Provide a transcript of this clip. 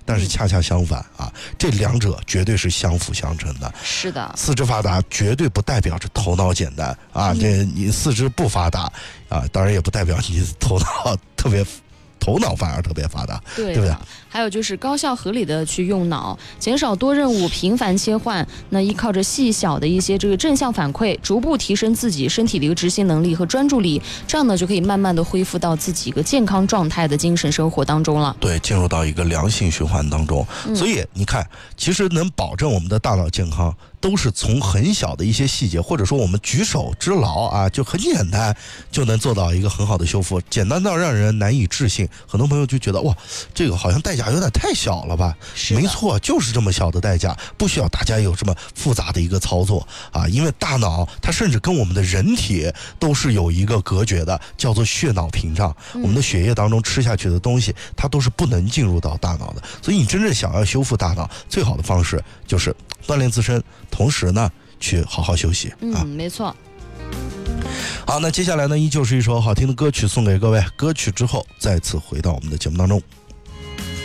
但是恰恰相反啊，这两者绝对是相辅相成的。 是的， 四肢发达绝对不代表着头脑简单啊，这你四肢不发达啊，当然也不代表你头脑反而特别发达， 对不对？ 还有就是高效合理的去用脑，减少多任务频繁切换，那依靠着细小的一些这个正向反馈，逐步提升自己身体的一个执行能力和专注力，这样呢就可以慢慢的恢复到自己一个健康状态的精神生活当中了。 对，进入到一个良性循环当中。所以你看，其实能保证我们的大脑健康，都是从很小的一些细节，或者说我们举手之劳啊，就很简单就能做到一个很好的修复，简单到让人难以置信。很多朋友就觉得哇，这个好像代价有点太小了吧？没错，就是这么小的代价，不需要大家有这么复杂的一个操作啊。因为大脑它甚至跟我们的人体都是有一个隔绝的，叫做血脑屏障。我们的血液当中吃下去的东西，它都是不能进入到大脑的。所以你真正想要修复大脑，最好的方式就是锻炼自身，同时呢去好好休息啊。 没错。 好，那接下来呢依旧是一首好听的歌曲送给各位，歌曲之后再次回到我们的节目当中。